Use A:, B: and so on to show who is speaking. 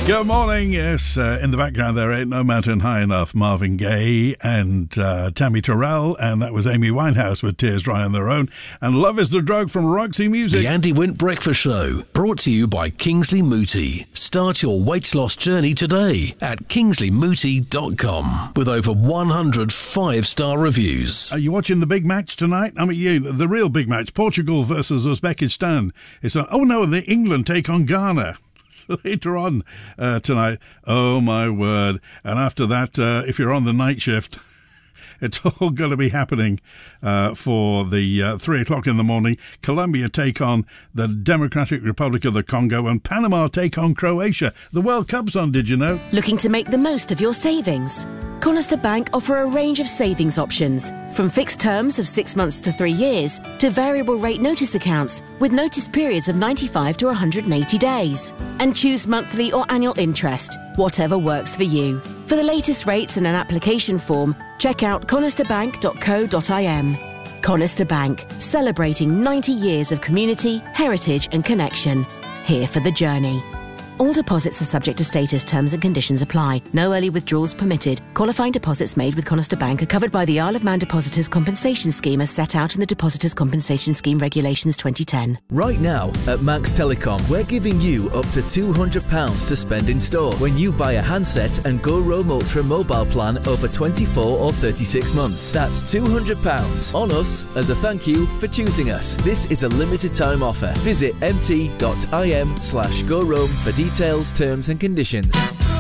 A: Good morning. Yes, in the background there, Ain't No Mountain High Enough, Marvin Gaye and Tammy Terrell, and that was Amy Winehouse with Tears Dry on Their Own, and Love is the Drug from Roxy Music.
B: The Andy Wint Breakfast Show, brought to you by Kingsley Mooti. Start your weight loss journey today at kingsleymooti.com with over 100 5-star reviews.
A: Are you watching the big match tonight? I mean, the real big match, Portugal versus Uzbekistan. The England take on Ghana. Later on tonight. Oh, my word. And after that, if you're on the night shift, it's all going to be happening for the 3 o'clock in the morning. Colombia take on the Democratic Republic of the Congo, and Panama take on Croatia. The World Cup's on, did you know?
C: Looking to make the most of your savings? Conister Bank offer a range of savings options, from fixed terms of 6 months to 3 years to variable rate notice accounts with notice periods of 95 to 180 days. And choose monthly or annual interest, whatever works for you. For the latest rates and an application form, check out conisterbank.co.im. Conister Bank, celebrating 90 years of community, heritage and connection. Here for the journey. All deposits are subject to status, terms and conditions apply. No early withdrawals permitted. Qualifying deposits made with Conister Bank are covered by the Isle of Man Depositors Compensation Scheme as set out in the Depositors Compensation Scheme Regulations 2010.
D: Right now at Max Telecom, we're giving you up to £200 to spend in store when you buy a handset and Go Roam Ultra mobile plan over 24 or 36 months. That's £200 on us as a thank you for choosing us. This is a limited time offer. Visit mt.im/GoRoam for details, terms and conditions.